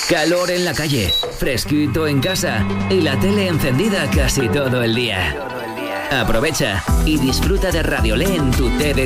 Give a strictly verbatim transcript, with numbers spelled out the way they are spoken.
Calor en la calle, fresquito en casa y la tele encendida casi todo el día. Aprovecha y disfruta de Radiolé en tu T V